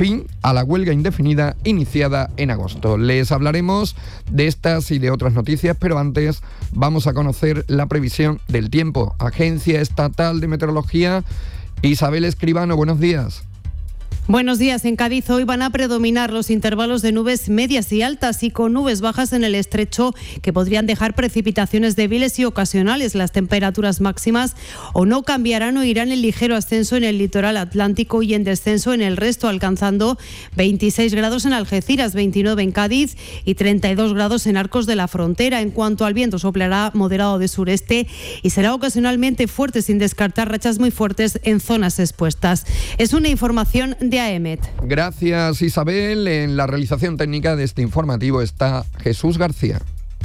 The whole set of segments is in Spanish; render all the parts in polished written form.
fin a la huelga indefinida iniciada en agosto. Les hablaremos de estas y de otras noticias, pero antes vamos a conocer la previsión del tiempo. Agencia Estatal de Meteorología, Isabel Escribano, buenos días. Buenos días. En Cádiz hoy van a predominar los intervalos de nubes medias y altas y con nubes bajas en el estrecho que podrían dejar precipitaciones débiles y ocasionales. Las temperaturas máximas o no cambiarán o irán en ligero ascenso en el litoral atlántico y en descenso en el resto, alcanzando 26 grados en Algeciras, 29 en Cádiz y 32 grados en Arcos de la Frontera. En cuanto al viento, soplará moderado de sureste y será ocasionalmente fuerte, sin descartar rachas muy fuertes en zonas expuestas. Es una información de AEMET. Gracias, Isabel. En la realización técnica de este informativo está Jesús García.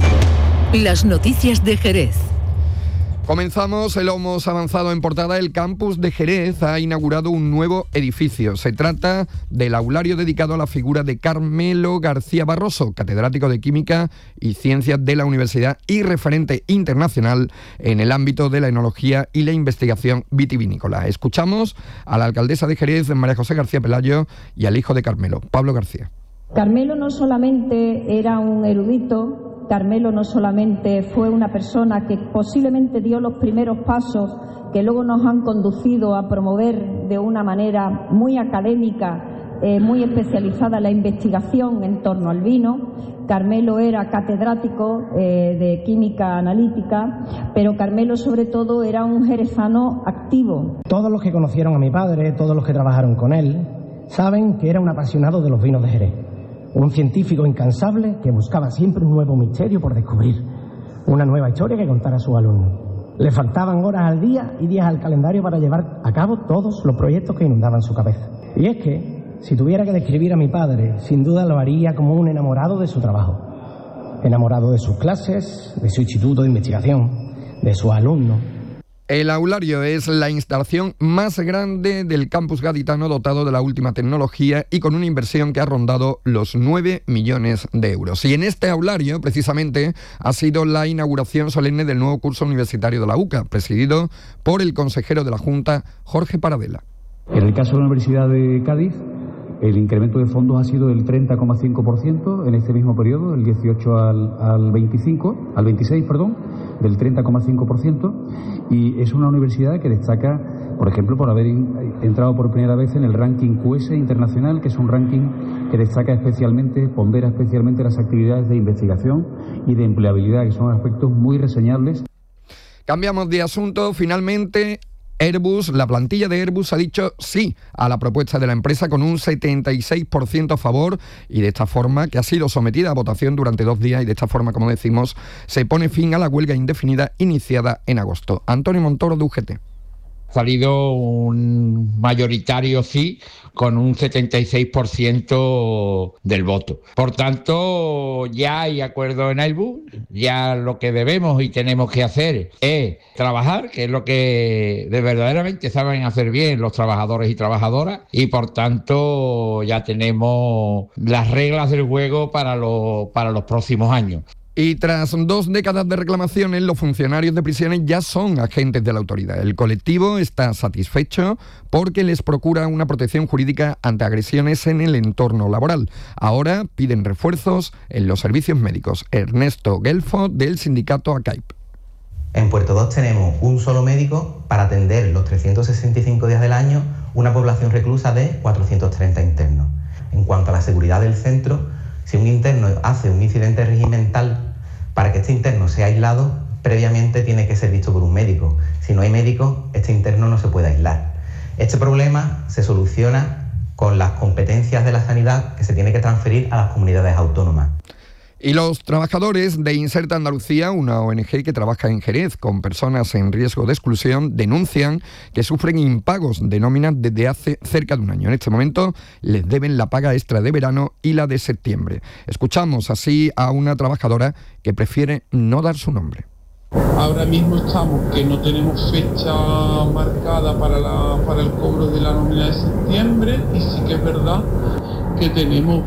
Las noticias de Jerez. Comenzamos, lo hemos avanzado en portada. El campus de Jerez ha inaugurado un nuevo edificio. Se trata del aulario dedicado a la figura de Carmelo García Barroso, catedrático de Química y Ciencias de la Universidad y referente internacional en el ámbito de la enología y la investigación vitivinícola. Escuchamos a la alcaldesa de Jerez, María José García Pelayo, y al hijo de Carmelo, Pablo García. Carmelo no solamente era un erudito, Carmelo no solamente fue una persona que posiblemente dio los primeros pasos que luego nos han conducido a promover de una manera muy académica, muy especializada la investigación en torno al vino. Carmelo era catedrático de química analítica, pero Carmelo sobre todo era un jerezano activo. Todos los que conocieron a mi padre, todos los que trabajaron con él, saben que era un apasionado de los vinos de Jerez. Un científico incansable que buscaba siempre un nuevo misterio por descubrir, una nueva historia que contar a sus alumnos. Le faltaban horas al día y días al calendario para llevar a cabo todos los proyectos que inundaban su cabeza. Y es que, si tuviera que describir a mi padre, sin duda lo haría como un enamorado de su trabajo. Enamorado de sus clases, de su instituto de investigación, de sus alumnos. El aulario es la instalación más grande del campus gaditano, dotado de la última tecnología y con una inversión que ha rondado los 9 millones de euros. Y en este aulario, precisamente, ha sido la inauguración solemne del nuevo curso universitario de la UCA, presidido por el consejero de la Junta, Jorge Paradela. En el caso de la Universidad de Cádiz, el incremento de fondos ha sido del 30,5% en este mismo periodo, del 18 al 26, del 30,5%, y es una universidad que destaca, por ejemplo, por haber entrado por primera vez en el ranking QS internacional, que es un ranking que destaca especialmente, pondera especialmente las actividades de investigación y de empleabilidad, que son aspectos muy reseñables. Cambiamos de asunto, finalmente. Airbus, la plantilla de Airbus ha dicho sí a la propuesta de la empresa con un 76% a favor, y de esta forma, que ha sido sometida a votación durante 2 días, y de esta forma, como decimos, se pone fin a la huelga indefinida iniciada en agosto. Antonio Montoro, de UGT. Ha salido un mayoritario sí con un 76% del voto. Por tanto, ya hay acuerdo en Airbus, ya lo que debemos y tenemos que hacer es trabajar, que es lo que verdaderamente saben hacer bien los trabajadores y trabajadoras, y por tanto ya tenemos las reglas del juego para los próximos años. Y tras 2 décadas de reclamaciones, los funcionarios de prisiones ya son agentes de la autoridad. El colectivo está satisfecho porque les procura una protección jurídica ante agresiones en el entorno laboral. Ahora piden refuerzos en los servicios médicos. Ernesto Gelfo, del sindicato ACAIP. En Puerto 2 tenemos un solo médico para atender los 365 días del año una población reclusa de 430 internos. En cuanto a la seguridad del centro, si un interno hace un incidente regimental, para que este interno sea aislado, previamente tiene que ser visto por un médico. Si no hay médico, este interno no se puede aislar. Este problema se soluciona con las competencias de la sanidad que se tiene que transferir a las comunidades autónomas. Y los trabajadores de Inserta Andalucía, una ONG que trabaja en Jerez con personas en riesgo de exclusión, denuncian que sufren impagos de nóminas desde hace cerca de un año. En este momento les deben la paga extra de verano y la de septiembre. Escuchamos así a una trabajadora que prefiere no dar su nombre. Ahora mismo estamos que no tenemos fecha marcada para el cobro de la nómina de septiembre, y sí que es verdad que tenemos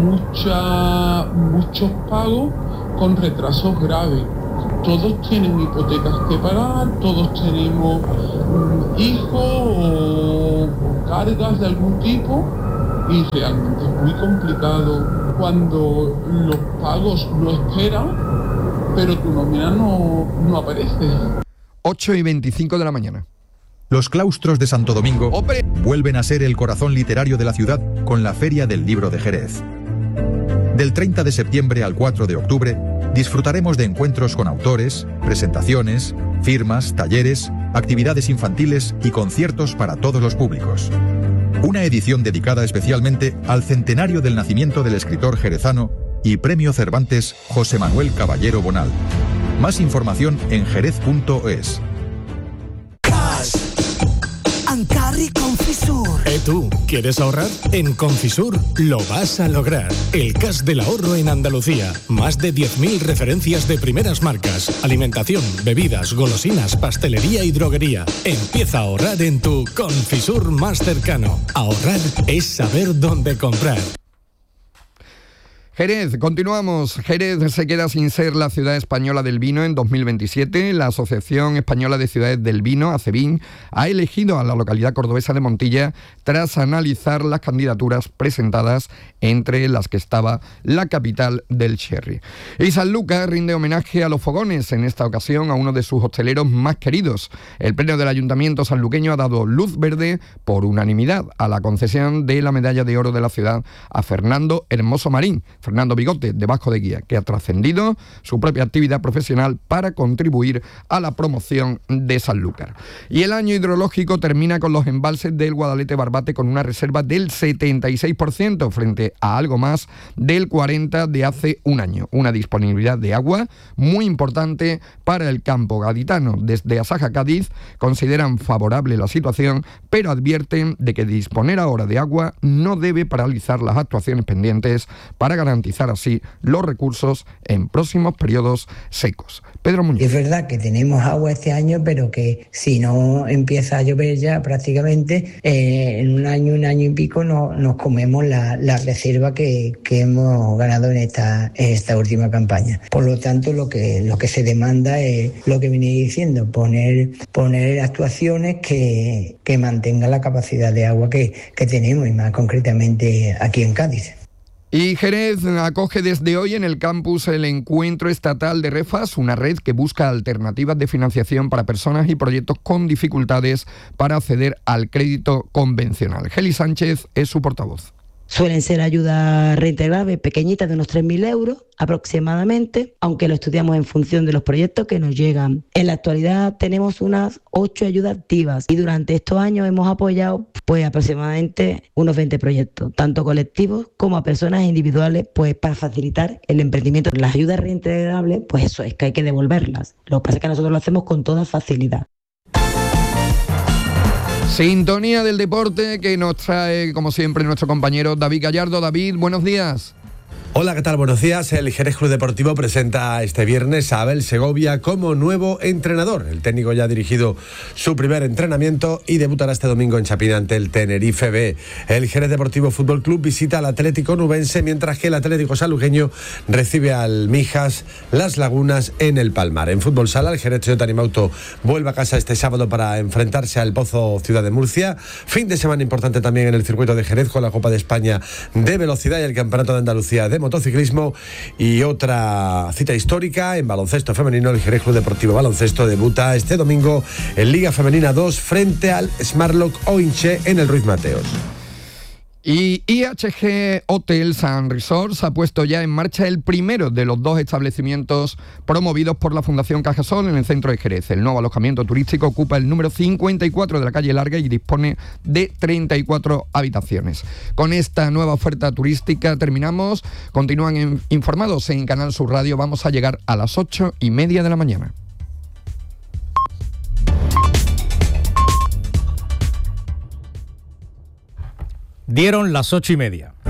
muchos pagos con retrasos graves. Todos tienen hipotecas que pagar, todos tenemos hijos o cargas de algún tipo, y realmente es muy complicado cuando los pagos lo esperan, pero tu nómina no aparece. 8:25 de la mañana. Los claustros de Santo Domingo vuelven a ser el corazón literario de la ciudad con la Feria del Libro de Jerez. Del 30 de septiembre al 4 de octubre disfrutaremos de encuentros con autores, presentaciones, firmas, talleres, actividades infantiles y conciertos para todos los públicos. Una edición dedicada especialmente al centenario del nacimiento del escritor jerezano y Premio Cervantes José Manuel Caballero Bonal. Más información en jerez.es. Ancarri Confisur. ¿Tú quieres ahorrar? En Confisur lo vas a lograr. El cash del ahorro en Andalucía. Más de 10.000 referencias de primeras marcas. Alimentación, bebidas, golosinas, pastelería y droguería. Empieza a ahorrar en tu Confisur más cercano. Ahorrar es saber dónde comprar. Jerez, continuamos. Jerez se queda sin ser la ciudad española del vino en 2027. La Asociación Española de Ciudades del Vino, ACEVIN, ha elegido a la localidad cordobesa de Montilla tras analizar las candidaturas presentadas, entre las que estaba la capital del sherry. Y Sanlúcar rinde homenaje a los fogones, en esta ocasión a uno de sus hosteleros más queridos. El Pleno del Ayuntamiento sanluqueño ha dado luz verde por unanimidad a la concesión de la medalla de oro de la ciudad a Fernando Hermoso Marín, Fernando Bigote, de Vasco de Guía, que ha trascendido su propia actividad profesional para contribuir a la promoción de Sanlúcar. Y el año hidrológico termina con los embalses del Guadalete Barbate con una reserva del 76% frente a algo más del 40% de hace un año. Una disponibilidad de agua muy importante para el campo gaditano. Desde Asaja Cádiz consideran favorable la situación, pero advierten de que disponer ahora de agua no debe paralizar las actuaciones pendientes para garantizar así los recursos en próximos periodos secos. Pedro Muñoz. Es verdad que tenemos agua este año, pero que si no empieza a llover ya prácticamente, en un año y pico nos comemos la reserva que hemos ganado en esta última campaña. Por lo tanto, lo que se demanda es lo que venía diciendo, poner actuaciones que mantengan la capacidad de agua que tenemos, y más concretamente aquí en Cádiz. Y Jerez acoge desde hoy en el campus el Encuentro Estatal de REFAS, una red que busca alternativas de financiación para personas y proyectos con dificultades para acceder al crédito convencional. Geli Sánchez es su portavoz. Suelen ser ayudas reintegrables pequeñitas de unos 3.000 euros aproximadamente, aunque lo estudiamos en función de los proyectos que nos llegan. En la actualidad tenemos unas 8 ayudas activas y durante estos años hemos apoyado aproximadamente unos 20 proyectos, tanto colectivos como a personas individuales, para facilitar el emprendimiento. Las ayudas reintegrables, eso es que hay que devolverlas. Lo que pasa es que nosotros lo hacemos con toda facilidad. Sintonía del deporte que nos trae, como siempre, nuestro compañero David Gallardo. David, buenos días. Hola, ¿qué tal? Buenos días. El Jerez Club Deportivo presenta este viernes a Abel Segovia como nuevo entrenador. El técnico ya ha dirigido su primer entrenamiento y debutará este domingo en Chapina ante el Tenerife B. El Jerez Deportivo Fútbol Club visita al Atlético Nubense, mientras que el Atlético Sanluqueño recibe al Mijas Las Lagunas en el Palmar. En fútbol sala, el Jerez Toyota Animauto vuelve a casa este sábado para enfrentarse al Pozo Ciudad de Murcia. Fin de semana importante también en el circuito de Jerez con la Copa de España de Velocidad y el Campeonato de Andalucía de motociclismo, y otra cita histórica en baloncesto femenino. El Jerez Club Deportivo Baloncesto debuta este domingo en Liga Femenina 2 frente al Smartlock Oinche en el Ruiz Mateos. Y IHG Hotels and Resorts ha puesto ya en marcha el primero de los 2 establecimientos promovidos por la Fundación Cajasol en el centro de Jerez. El nuevo alojamiento turístico ocupa el número 54 de la calle Larga y dispone de 34 habitaciones. Con esta nueva oferta turística terminamos. Continúan informados en Canal Sur Radio. Vamos a llegar a las 8:30 de la mañana. Dieron las 8:30.